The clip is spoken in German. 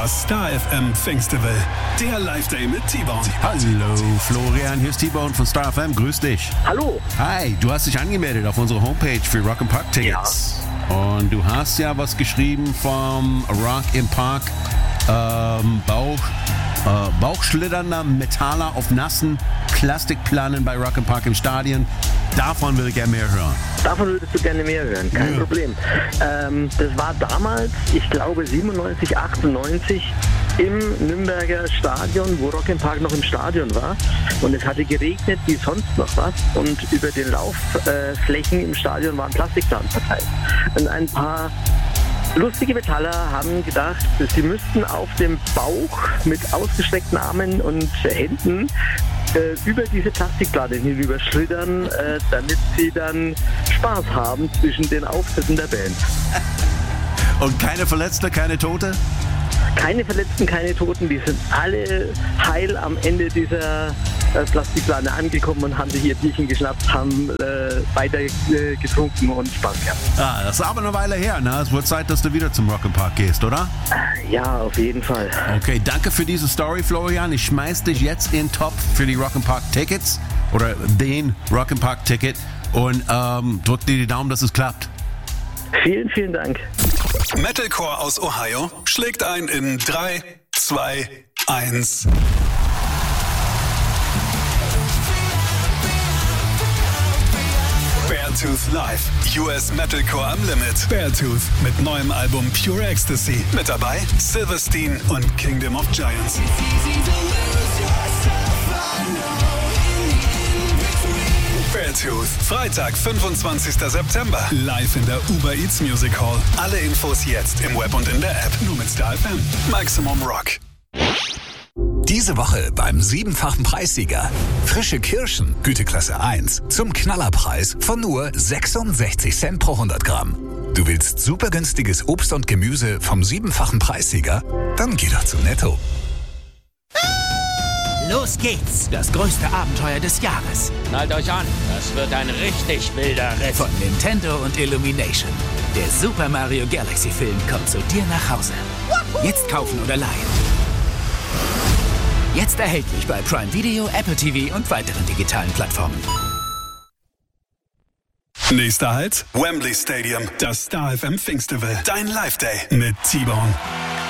Das Star FM Festival. Der Live-Day mit T-Bone. Hallo Florian, hier ist T-Bone von Star FM. Grüß dich. Hallo. Hi, du hast dich angemeldet auf unserer Homepage für Rock im Park Tickets. Ja. Und du hast ja was geschrieben vom Rock im Park. Bauchschlitternder Metaller auf nassen Plastikplanen bei Rock im Park im Stadion. Davon würde ich gerne mehr hören. Davon würdest du gerne mehr hören, kein Problem. Das war damals, ich glaube 97, 98 im Nürnberger Stadion, wo Rock im Park noch im Stadion war. Und es hatte geregnet wie sonst noch was. Und über den Laufflächen im Stadion waren Plastikplanen verteilt. Und ein paar lustige Metaller haben gedacht, sie müssten auf dem Bauch mit ausgestreckten Armen und Händen über diese Plastikplatte hinüberschlittern, damit sie dann Spaß haben zwischen den Auftritten der Band. Und keine Verletzte, keine Tote? Keine Verletzten, keine Toten, die sind alle heil am Ende dieser Plastikplane angekommen und haben sich ihr Bierchen geschnappt, haben weiter getrunken und Spaß gehabt. Ah, das ist aber eine Weile her, ne? Es wird Zeit, dass du wieder zum Rock im Park gehst, oder? Ja, auf jeden Fall. Okay, danke für diese Story, Florian. Ich schmeiß dich jetzt in den Topf für die Rock im Park Tickets oder den Rock im Park Ticket und drück dir die Daumen, dass es klappt. Vielen, vielen Dank. Metalcore aus Ohio schlägt ein in 3, 2, 1. Beartooth Live. US Metalcore am Limit. Beartooth mit neuem Album Pure Ecstasy. Mit dabei Silverstein und Kingdom of Giants. Beartooth. Freitag, 25. September. Live in der Uber Eats Music Hall. Alle Infos jetzt im Web und in der App. Nur mit Star FM. Maximum Rock. Diese Woche beim 7-fachen Preissieger. Frische Kirschen, Güteklasse 1, zum Knallerpreis von nur 66 Cent pro 100 Gramm. Du willst super günstiges Obst und Gemüse vom 7-fachen Preissieger? Dann geh doch zu Netto. Los geht's! Das größte Abenteuer des Jahres. Schnallt euch an, das wird ein richtig wilder Ritt. Von Nintendo und Illumination. Der Super Mario Galaxy Film kommt zu dir nach Hause. Jetzt kaufen oder leihen. Jetzt erhältlich bei Prime Video, Apple TV und weiteren digitalen Plattformen. Nächster Halt, Wembley Stadium. Das Star FM Festival. Dein Live-Day mit T-Bone.